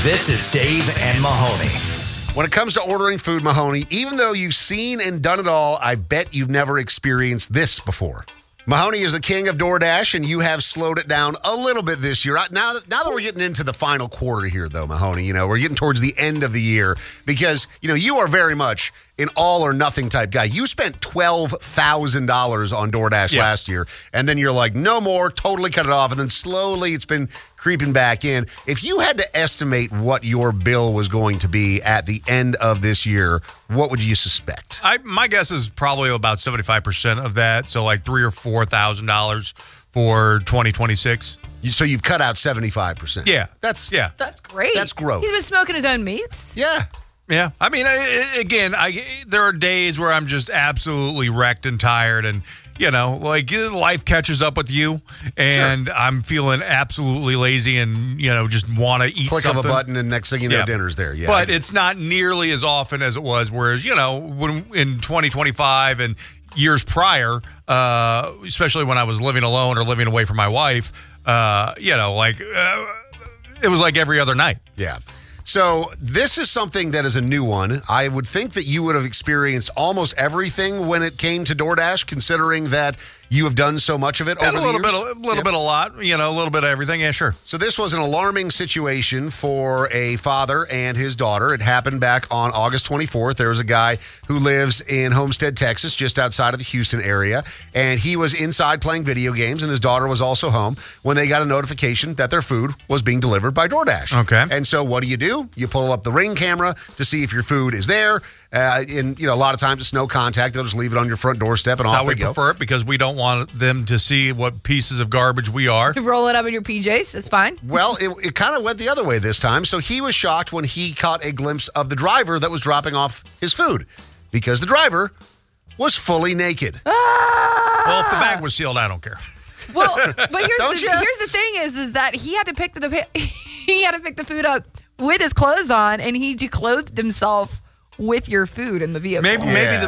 This is Dave and Mahoney. When it comes to ordering food, Mahoney, even though you've seen and done it all, I bet you've never experienced this before. Mahoney is the king of DoorDash, and you have slowed it down a little bit this year. Now that we're getting into the final quarter here, though, Mahoney, we're getting towards the end of the year because, you are very much an all or nothing type guy. You spent $12,000 on DoorDash last year, and then you're like, no more, totally cut it off, and then slowly it's been creeping back in. If you had to estimate what your bill was going to be at the end of this year, what would you suspect? My guess is probably about 75% of that, so like $3,000 or $4,000 for 2026. So you've cut out 75%. Yeah. That's great. That's gross. He's been smoking his own meats? Yeah. Yeah. I mean, again, there are days where I'm just absolutely wrecked and tired and, life catches up with you and I'm feeling absolutely lazy and, just want to eat Click something. of a button and next thing you know, dinner's there. Yeah. But it's not nearly as often as it was, whereas, when in 2025 and years prior, especially when I was living alone or living away from my wife, it was like every other night. Yeah. So this is something that is a new one. I would think that you would have experienced almost everything when it came to DoorDash, considering that you have done so much of it over the years. A little bit, a lot, a little bit of everything. Yeah, sure. So this was an alarming situation for a father and his daughter. It happened back on August 24th. There was a guy who lives in Homestead, Texas, just outside of the Houston area, and he was inside playing video games, and his daughter was also home when they got a notification that their food was being delivered by DoorDash. Okay. And so what do? You pull up the Ring camera to see if your food is there. A lot of times it's no contact. They'll just leave it on your front doorstep and off they go. That's how we prefer it because we don't want them to see what pieces of garbage we are. Roll it up in your PJs. It's fine. Well, it kind of went the other way this time. So he was shocked when he caught a glimpse of the driver that was dropping off his food because the driver was fully naked. Well, if the bag was sealed, I don't care. Well, but here's the thing is that he had to pick the food up with his clothes on, and he declothed himself with your food in the vehicle. Maybe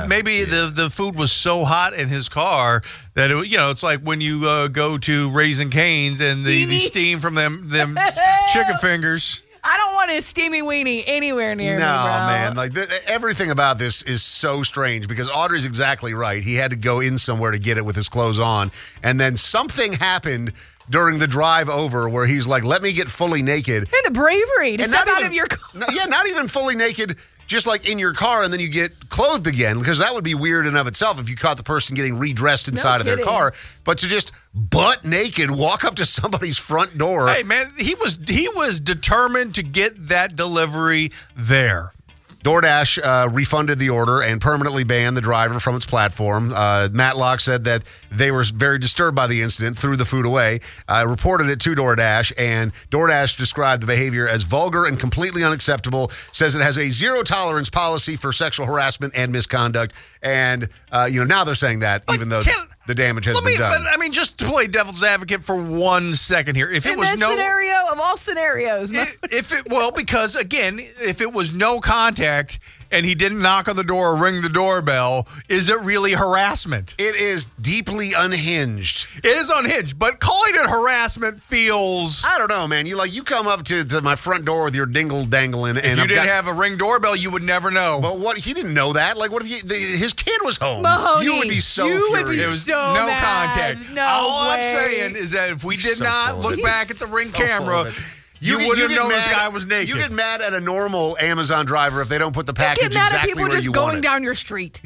the food was so hot in his car that it's like when you go to Raising Cane's and the steam from them chicken fingers. I don't want a steamy weenie anywhere near me, bro. No, man. Everything about this is so strange because Audrey's exactly right. He had to go in somewhere to get it with his clothes on, and then something happened during the drive over where he's like, let me get fully naked. And the bravery to step out of your car. Not even fully naked, just like in your car, and then you get clothed again, because that would be weird in of itself if you caught the person getting redressed inside of their car. But to just butt naked walk up to somebody's front door. Hey, man, he was determined to get that delivery there. DoorDash refunded the order and permanently banned the driver from its platform. Matlock said that they were very disturbed by the incident, threw the food away, reported it to DoorDash, and DoorDash described the behavior as vulgar and completely unacceptable, says it has a zero-tolerance policy for sexual harassment and misconduct, and now they're saying that even though the damage has been done. But, just to play devil's advocate for 1 second here. If it was scenario of all scenarios. Because, again, if it was no contact and he didn't knock on the door or ring the doorbell, is it really harassment? It is deeply unhinged. It is unhinged, but calling it harassment feels... I don't know, man. You come up to my front door with your dingle dangling. If you didn't have a ring doorbell, you would never know. But what? He didn't know that. Like, what if his kid was home? Mahoney, you would be so furious. It was so no mad. contact. No All way. I'm saying is that if we did not look back at the ring so camera... You wouldn't know this guy was naked. You get mad at a normal Amazon driver if they don't put the package exactly where you want it. You get mad at people just going down your street.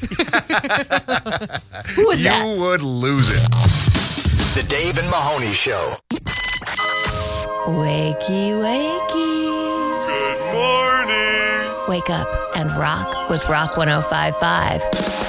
Who is that? You would lose it. The Dave and Mahoney Show. Wakey, wakey. Good morning. Wake up and rock with Rock 105.5.